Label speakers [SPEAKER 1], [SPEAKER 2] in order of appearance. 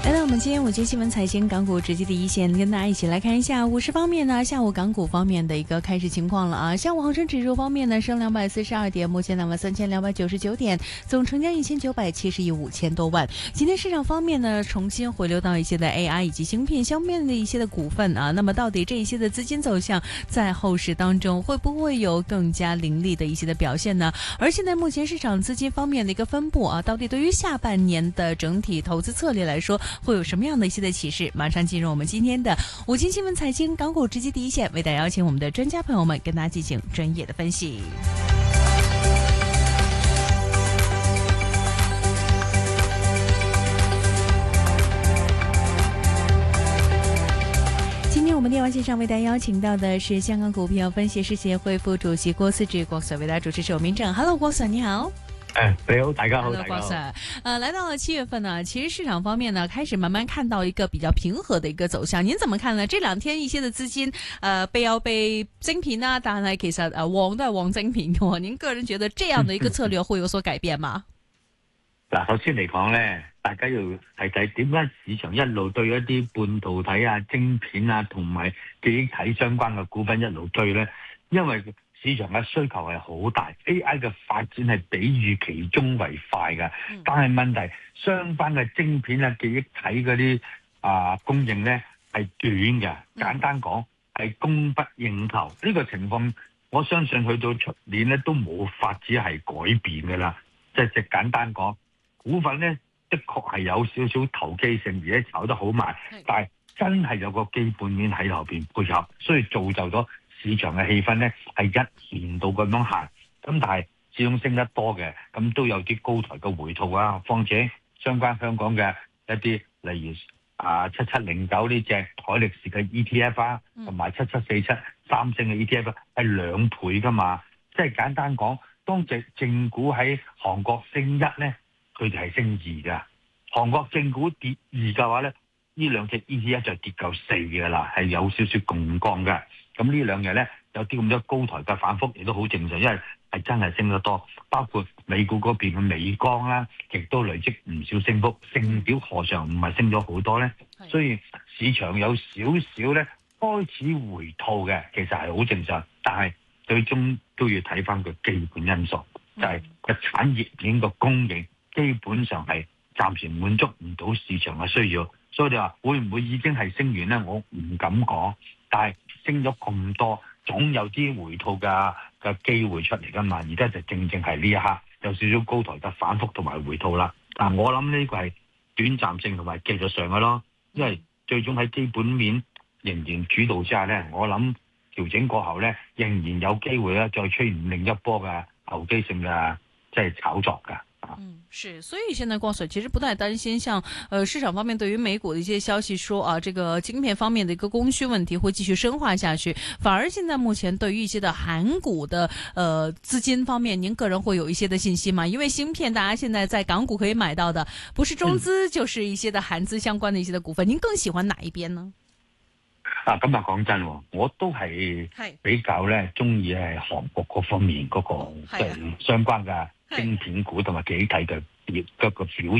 [SPEAKER 1] 来到我们今天午间新闻财经港股直击第一线，跟大家一起来看一下股市方面呢，下午港股方面的一个开市情况了啊。下午恒生指数方面呢，升242点，目前23299点，总成交1970亿5000多万。今天市场方面呢，重新回流到一些的 AI 以及芯片相关的一些的股份啊。那么到底这一些的资金走向在后市当中会不会有更加凌厉的一些的表现呢？而现在目前市场资金方面的一个分布啊，到底对于下半年的整体投资策略来说会有什么样的一些的启示？马上进入我们今天的午间新闻财经港股直击第一线，为大家邀请我们的专家朋友们跟大家进行专业的分析。今天我们电话线上为大家邀请到的是香港股票分析师协会副主席郭思治郭 Sir， 为大家主持是我明正。Hello， 郭 Sir， 你好。
[SPEAKER 2] 你好，大家好。
[SPEAKER 1] Hello， 郭 Sir。来到了7月份呢，其实市場方面呢開始慢慢看到一個比較平和的一個走向。您怎麼看呢？這兩天一些的資金被晶片啦，但係其實旺都係旺晶片嘅。您個人覺得這樣的一個策略會有所改變嗎？
[SPEAKER 2] 嗱，首先嚟講咧，大家要睇睇點解市場一路對一啲半導體啊、晶片啊同埋記憶體相關嘅股份一路追咧，因為市場嘅需求係好大 ，AI 嘅發展係比預期中為快嘅。但係問題相關嘅晶片啊、記憶體嗰啲供應咧係短嘅。簡單講係供不應求。呢個情況我相信去到出年咧都冇法子係改變㗎啦。即係簡單講，股份咧的確係有少少投機性，而且炒得好慢，但係真係有個基本面喺後邊配合，所以造就咗市場嘅氣氛咧係一年度咁樣行，咁但係始終升得多嘅，咁都有啲高台嘅回吐啊。況且相關香港嘅一啲，例如7709呢隻海力士嘅 ETF 啊，同埋7747三星嘅 ETF 係2倍噶嘛。即係簡單講，當隻正股喺韓國升1咧，佢哋係升2㗎。韓國正股跌2嘅話咧，呢兩隻 ETF 就跌夠4嘅啦，係有少少槓桿嘅。咁呢兩日咧有啲咁多高台嘅反覆，亦都好正常，因為係真係升得多。包括美股嗰邊嘅美光啦，亦都累積唔少升幅。升表何嘗唔係升咗好多咧？所以市場有少少咧開始回吐嘅，其實係好正常。但係最終都要睇翻個基本因素，就係個產業鏈個供應基本上係暫時滿足唔到市場嘅需要。所以你話會唔會已經係升完咧？我唔敢講，但係升咗咁多，總有啲回吐嘅機會出嚟㗎嘛。而家就正係呢一刻有少少高台嘅反覆同埋回吐啦。但我諗呢個係短暫性同埋技術上嘅咯，因為最終喺基本面仍然主導之下咧，我諗調整過後咧，仍然有機會咧再出現另一波嘅投機性嘅即係炒作㗎。
[SPEAKER 1] 是，所以現在郭 Sir 其實不太擔心像，市場方面對於美股的一些消息說啊，這個晶片方面的一個供需問題會繼續深化下去，反而現在目前對於一些的韓股的，資金方面，您個人會有一些的信息嗎？因為芯片大家現在在港股可以買到的，不是中資就是一些的韓資相關的一些的股份，您更喜歡哪一邊呢？
[SPEAKER 2] 咁啊講真，我都係比較咧中意係韓國嗰方面嗰個即係相關嘅晶片股同埋記憶體嘅嗰個表現。